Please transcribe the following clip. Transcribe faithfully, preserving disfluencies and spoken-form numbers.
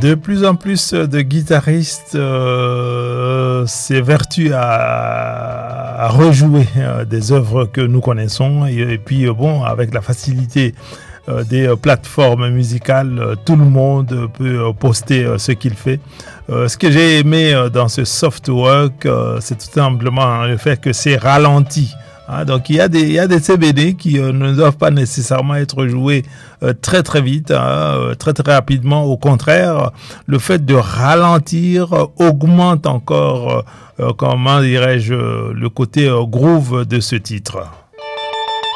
De plus en plus de guitaristes euh, s'évertuent à, à rejouer euh, des œuvres que nous connaissons et, et puis euh, bon, avec la facilité euh, des euh, plateformes musicales, euh, tout le monde peut euh, poster euh, ce qu'il fait. Euh, ce que j'ai aimé euh, dans ce soft work, euh, c'est tout simplement le fait que c'est ralenti. Hein, donc il y a des il y a des C B D qui euh, ne doivent pas nécessairement être joués euh, très très vite, hein, euh, très très rapidement. Au contraire, le fait de ralentir euh, augmente encore, euh, comment dirais-je, le côté euh, groove de ce titre.